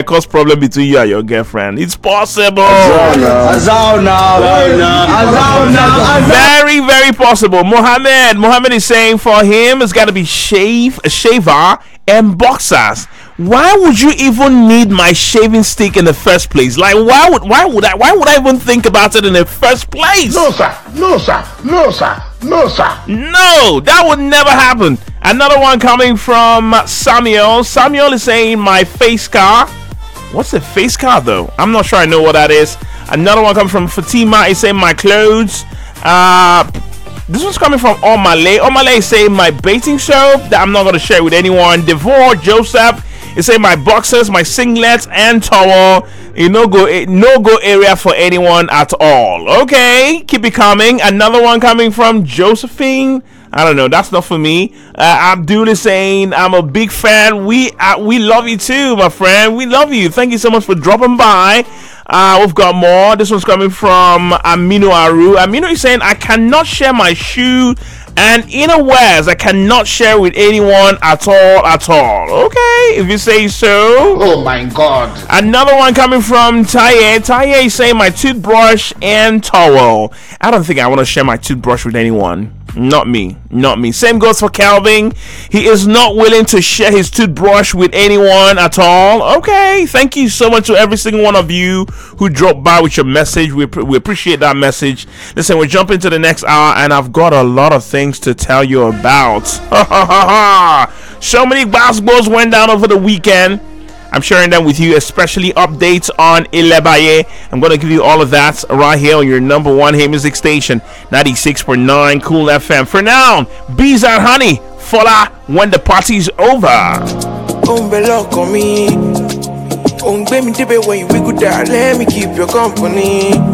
cause problem between you and your girlfriend. It's possible. Very, very possible. Mohammed is saying for him it's gotta be a shaver and boxers. Why would you even need my shaving stick in the first place? Like, why would I even think about it in the first place? No, sir. No, that would never happen. Another one coming from Samuel. Samuel is saying my face car. What's a face car though? I'm not sure I know what that is. Another one coming from Fatima is saying my clothes. This one's coming from Omale. Omale is saying my bathing soap that I'm not going to share with anyone. Devor Joseph is saying my boxers, my singlets, and towel. No go area for anyone at all. Okay, keep it coming. Another one coming from Josephine. I don't know. That's not for me. Abdul is saying I'm a big fan. We love you too, my friend. We love you. Thank you so much for dropping by. We've got more. This one's coming from Amino Aru. Amino is saying I cannot share my shoe and inner wears. I cannot share with anyone at all. Okay, if you say so. Oh my God. Another one coming from Taye. Taye is saying my toothbrush and towel. I don't think I want to share my toothbrush with anyone. Not me. Same goes for Calvin. He is not willing to share his toothbrush with anyone at all. Okay, thank you so much to every single one of you who dropped by with your message. We appreciate that message. Listen, we're jumping to the next hour, and I've got a lot of things to tell you about. So many basketballs went down over the weekend. I'm sharing them with you, especially updates on Ilebaye. I'm going to give you all of that right here on your number one Hey Music station, 96.9 Cool FM. For now, Bees and Honey, Fola when the party's over. Let me keep your company.